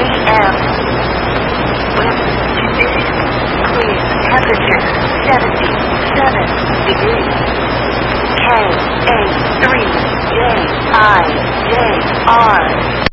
a.m. Wind 250. Clear. Temperature 77 degrees. K-A-3-J-I-J-R